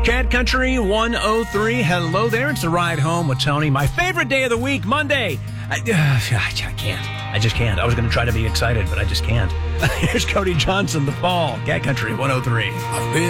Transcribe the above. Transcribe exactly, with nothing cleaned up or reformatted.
Cat Country one oh three. Hello there. It's the Ride Home with Tony. My favorite day of the week, Monday. I, uh, I can't. I just can't. I was going to try to be excited, but I just can't. Here's Cody Johnson, The Fall. Cat Country one oh three. I've been